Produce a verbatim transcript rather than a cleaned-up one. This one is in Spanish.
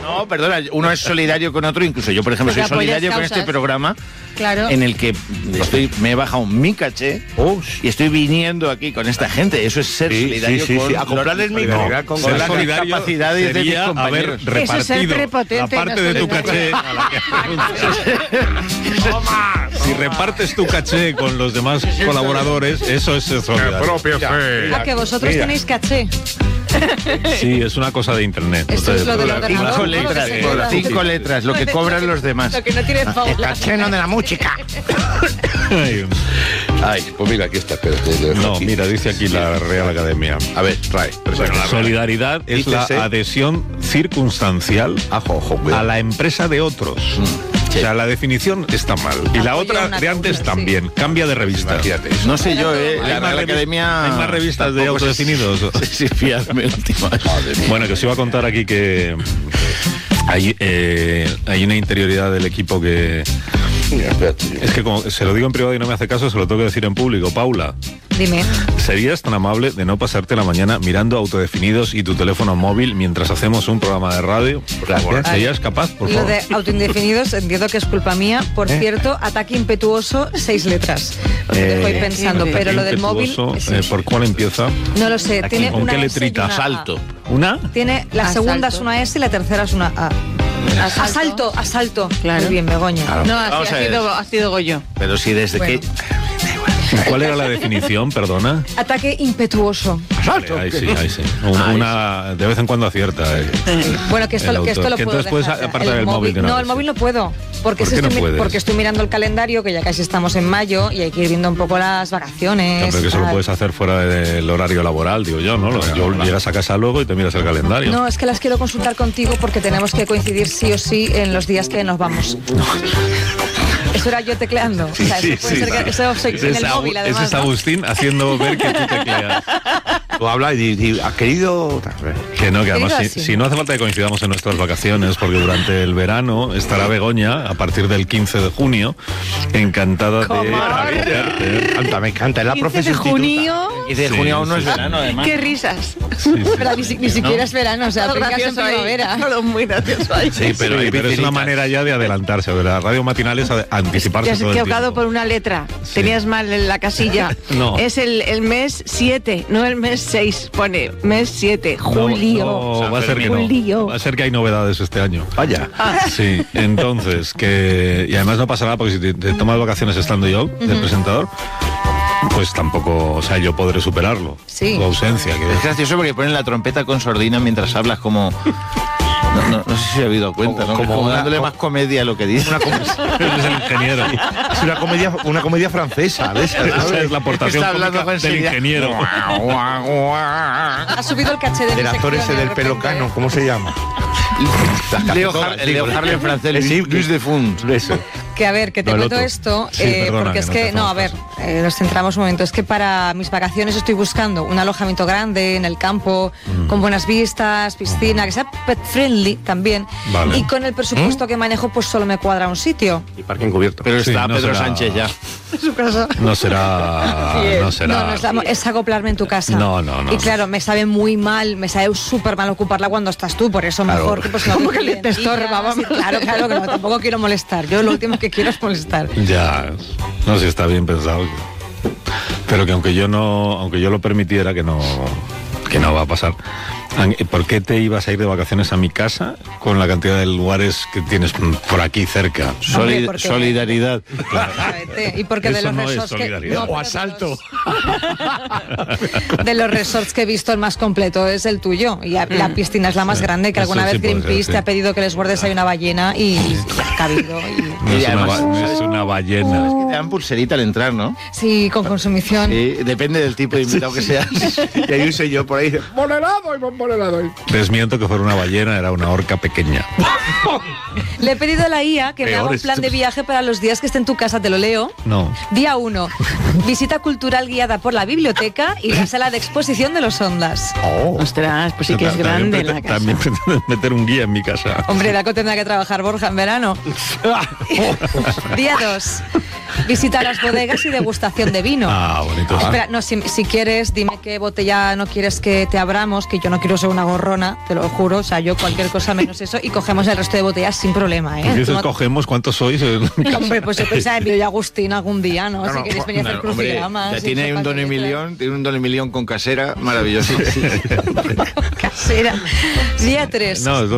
No, perdona, uno es solidario con otro, incluso yo, por ejemplo, soy solidario con este programa, claro, en el que estoy, me he bajado mi caché oh, y estoy viniendo aquí con esta gente. Eso es ser sí, solidario sí, sí, con sí. A comprarles mi con, con ser las solidario capacidades de mis compañeros. Haber repartido la parte de tu caché. Si repartes tu caché con los demás colaboradores, eso es solidario. A que vosotros Mira. tenéis caché. Sí, es una cosa de internet. Esto es lo del ordenador. Cinco letras, sí, cinco sí. letras, lo que cobran los demás. Lo que no tiene favor. El caché no de la música. Ay, pues mira, aquí está. Espérate, no, aquí. Mira, dice aquí la Real Academia. A ver, trae. Bueno, la solidaridad es la adhesión circunstancial Ajo, ojo, a la empresa de otros. Mm. Sí. O sea, la definición está mal. Y la otra de antes cosa, también. Sí. Cambia de revista. No sé yo, ¿eh? La Real Academia... ¿Hay más revistas de autodefinidos? Sí, sí, fíjate, última. Bueno, que os iba a contar aquí que hay, eh, hay una interioridad del equipo que... Es que como se lo digo en privado y no me hace caso, se lo tengo que decir en público. Paula. Dime. ¿Serías tan amable de no pasarte la mañana mirando autodefinidos y tu teléfono móvil mientras hacemos un programa de radio? Por favor. ¿Serías capaz, por favor? Lo de autoindefinidos entiendo que es culpa mía. Por ¿Eh? cierto, ataque impetuoso, seis letras. Os eh, dejo ahí pensando, pero lo del móvil... Eh, ¿Por cuál empieza? No lo sé. Tiene ¿Con una qué letrita? Asalto. ¿Una? Tiene, la Asalto. segunda es una S y la tercera es una A. Asalto, asalto, asalto. Claro. Muy bien, Begoña. Claro. No, ha sido, ha sido Goyo. Pero si desde bueno. que... ¿Cuál era la definición, perdona? Ataque impetuoso. Vale, ahí sí, ahí sí. Una, una de vez en cuando acierta. Eh. Bueno, que esto, que esto lo que puedo entonces dejar. puedes apartar el, el móvil. móvil no, el móvil no puedo. Porque, ¿Por qué no estoy, puedes? porque estoy mirando el calendario, que ya casi estamos en mayo, y hay que ir viendo un poco las vacaciones. No, pero que eso lo puedes hacer fuera del horario laboral, digo yo, ¿no? Yo llegas a casa luego y te miras el calendario. No, es que las quiero consultar contigo porque tenemos que coincidir sí o sí en los días que nos vamos. Eso era yo tecleando. Sí, o sea, eso sí, puede sí, ser que, eso ese en el móvil, además, ese es Agustín, ¿no? Haciendo ver que tú tecleas. Tú hablas y, y has querido... Que no, que además si, si no hace falta que coincidamos en nuestras vacaciones, porque durante el verano estará Begoña, a partir del quince de junio, encantada de... Canta, me encanta, es la profesión. quince de junio... quince de junio aún no es verano, además. ¡Qué risas! Sí, sí, pero ni, ni siquiera ¿no? es verano, o sea, no, gracioso en primavera. Todo muy gracioso ahí. Sí, pero, sí, pero es una manera ya de adelantarse, de la radio matinal es anticiparse. Te has equivocado por una letra. Sí. Tenías mal en la casilla. No. Es el, el mes siete, no el mes seis. Pone mes siete, julio. No, no, o sea, va a ser que no. Va a ser que hay novedades este año. Vaya. Ah. Sí, entonces, que... Y además no pasa nada porque si te, te tomas vacaciones estando yo, uh-huh. del presentador, pues tampoco, o sea, yo podré superarlo. Sí. Tu ausencia. Que... Es gracioso porque ponen la trompeta con sordina mientras hablas como... No, no, no sé si he habido cuenta, como, ¿no? Como, como una, dándole como, más comedia a lo que dice. Una es el ingeniero. Es una comedia, una comedia francesa. ¿Ves? Esa es la aportación del ingeniero. Ha subido el caché de el actor ese del pelo cano, ¿cómo se llama? Leo, Leo Harley en francés, Luis de Fund. Eso. Que a ver, que te no, cuento esto, sí, eh, perdona, porque es que, que no, no, a ver, eh, nos centramos un momento, es que para mis vacaciones estoy buscando un alojamiento grande en el campo, mm. con buenas vistas, piscina, que sea pet friendly también, vale. Y con el presupuesto ¿Mm? que manejo, pues solo me cuadra un sitio. Y parque encubierto. Pero sí, está no Pedro será... Sánchez ya. En su casa. No será... no será... No, no es, la, es acoplarme en tu casa. No, no, no. Y claro, me sabe muy mal, me sabe súper mal ocuparla cuando estás tú, por eso claro. mejor que pues no... Como que le te estorba, vamos. Sí, claro, claro, que no, tampoco quiero molestar. Yo lo último que quiero es molestar. Ya, no sé si está bien pensado, pero que aunque yo no, aunque yo lo permitiera, que no, que no va a pasar. ¿Por qué te ibas a ir de vacaciones a mi casa con la cantidad de lugares que tienes por aquí cerca? Solid porque... Solidaridad. Claro. Y porque Eso de los no resorts que... no, o asalto. De los resorts que he visto, el más completo es el tuyo. Y la piscina es la más sí. grande, que alguna Eso vez sí Greenpeace ser, sí. te ha pedido que les guardes ahí una ballena y ha cabido. Y... No, es una, no es una ballena. Es que te dan pulserita al entrar, ¿no? Sí, con consumición. Sí, depende del tipo de invitado que seas. Y ahí soy yo por ahí. ¡Bon helado! Y bon helado. Desmiento que fuera una ballena, era una orca pequeña. Le he pedido a la I A que Peor me haga un plan de viaje para los días que esté en tu casa, ¿te lo leo? No. Día uno. Visita cultural guiada por la biblioteca y la sala de exposición de los Ondas. Oh. Ostras, pues sí que es grande también, la casa. También pretenden meter un guía en mi casa. Hombre, Daco tendrá que trabajar Borja en verano. Día dos. Visita las bodegas y degustación de vino. Ah, bonito. Espera, no, si, si quieres, dime qué botella no quieres que te abramos, que yo no quiero tiro soy una gorrona, te lo juro, o sea, yo cualquier cosa menos eso, y cogemos el resto de botellas sin problema, ¿eh? ¿Qué dices, cogemos? ¿Cuántos sois? Hombre, pues yo pensaba en Villa Agustín algún día, ¿no? no si no, queréis venir no, a hacer crucigramas. Ya tiene un don Emilión, tiene un don Emilión con casera maravilloso. Casera. Día tres. No,